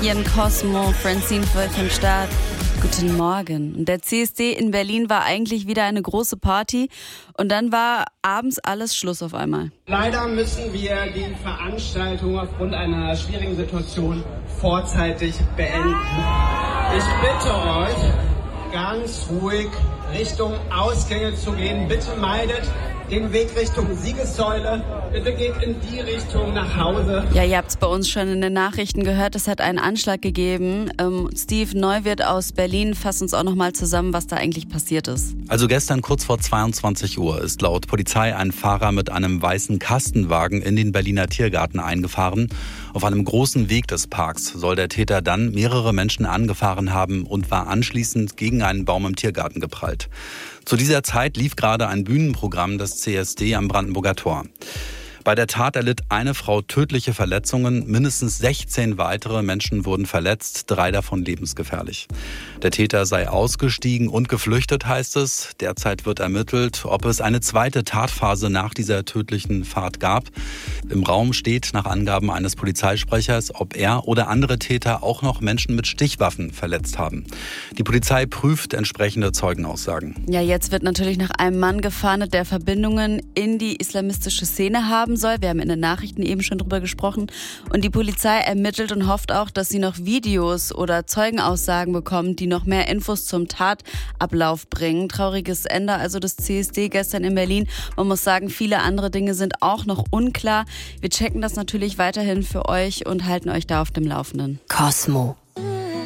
hier in Cosmo. Francine für euch am Start. Guten Morgen. Und der CSD in Berlin war eigentlich wieder eine große Party und dann war abends alles Schluss auf einmal. Leider müssen wir die Veranstaltung aufgrund einer schwierigen Situation vorzeitig beenden. Ich bitte euch, ganz ruhig Richtung Ausgänge zu gehen. Bitte meidet den Weg Richtung Siegessäule. Bitte geht in die Richtung nach Hause. Ja, ihr habt es bei uns schon in den Nachrichten gehört, es hat einen Anschlag gegeben. Steve Neuwirth aus Berlin fasst uns auch nochmal zusammen, was da eigentlich passiert ist. Also gestern kurz vor 22 Uhr ist laut Polizei ein Fahrer mit einem weißen Kastenwagen in den Berliner Tiergarten eingefahren. Auf einem großen Weg des Parks soll der Täter dann mehrere Menschen angefahren haben und war anschließend gegen einen Baum im Tiergarten geprallt. Zu dieser Zeit lief gerade ein Bühnenprogramm des CSD am Brandenburger Tor. Bei der Tat erlitt eine Frau tödliche Verletzungen, mindestens 16 weitere Menschen wurden verletzt, 3 davon lebensgefährlich. Der Täter sei ausgestiegen und geflüchtet, heißt es. Derzeit wird ermittelt, ob es eine zweite Tatphase nach dieser tödlichen Fahrt gab. Im Raum steht nach Angaben eines Polizeisprechers, ob er oder andere Täter auch noch Menschen mit Stichwaffen verletzt haben. Die Polizei prüft entsprechende Zeugenaussagen. Ja, jetzt wird natürlich nach einem Mann gefahndet, der Verbindungen in die islamistische Szene haben soll. Wir haben in den Nachrichten eben schon drüber gesprochen. Und die Polizei ermittelt und hofft auch, dass sie noch Videos oder Zeugenaussagen bekommt, die noch mehr Infos zum Tatablauf bringen. Trauriges Ende also des CSD gestern in Berlin. Man muss sagen, viele andere Dinge sind auch noch unklar. Wir checken das natürlich weiterhin für euch und halten euch da auf dem Laufenden. Cosmo.